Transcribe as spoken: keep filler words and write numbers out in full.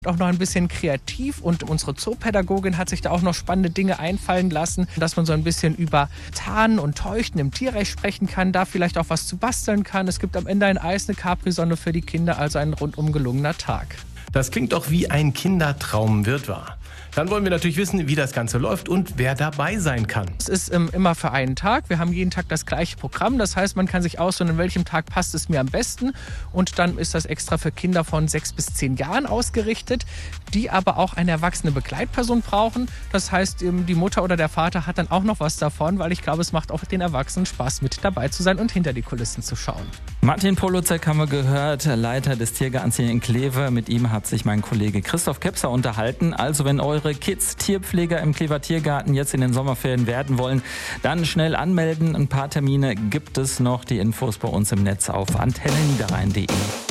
Auch noch ein bisschen kreativ und unsere Zoopädagogin hat sich da auch noch spannende Dinge einfallen lassen, dass man so ein bisschen über Tarnen und Täuschen im Tierrecht sprechen kann, da vielleicht auch was zu basteln kann. Es gibt am Ende ein Eis, eine Capri-Sonne für die Kinder, also ein rundum gelungener Tag. Das klingt doch wie ein Kindertraum wird wahr. Dann wollen wir natürlich wissen, wie das Ganze läuft und wer dabei sein kann. Es ist ähm, immer für einen Tag. Wir haben jeden Tag das gleiche Programm. Das heißt, man kann sich aussuchen, an welchem Tag passt es mir am besten. Und dann ist das extra für Kinder von sechs bis zehn Jahren ausgerichtet, die aber auch eine erwachsene Begleitperson brauchen. Das heißt, ähm, die Mutter oder der Vater hat dann auch noch was davon, weil ich glaube, es macht auch den Erwachsenen Spaß, mit dabei zu sein und hinter die Kulissen zu schauen. Martin Poluzek haben wir gehört, Leiter des Tiergartens hier in Kleve. Mit ihm hat sich mein Kollege Christoph Kepser unterhalten. Also wenn eure Kids Tierpfleger im Klever Tiergarten jetzt in den Sommerferien werden wollen, dann schnell anmelden. Ein paar Termine gibt es noch. Die Infos bei uns im Netz auf antenne niederrhein punkt de.